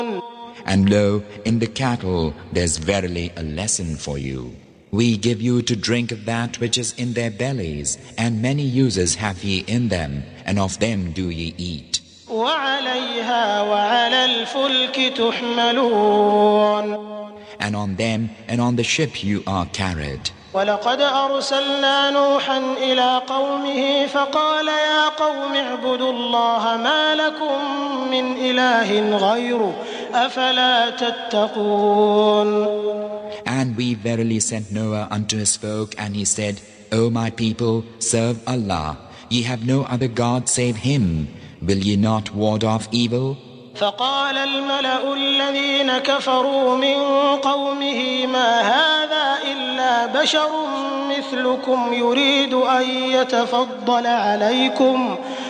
And lo, in the cattle there's verily a lesson for you. We give you to drink of that which is in their bellies, and many uses have ye in them, and of them do ye eat. وعليها وعلى الفلك تحملون. And on them and on the ship you are carried. ولقد أرسلنا نوحا إلى قومه فقال يا قوم اعبدوا الله ما لكم من إله غيره أفلا تتقون. And we verily sent Noah unto his folk, and he said, O my people, serve Allah. Ye have no other God save Him. Will ye not ward off evil? فقال الملأ الذين كفروا من قومه ما هذا إلا بشر مثلكم يريد أن يتفضل عليكم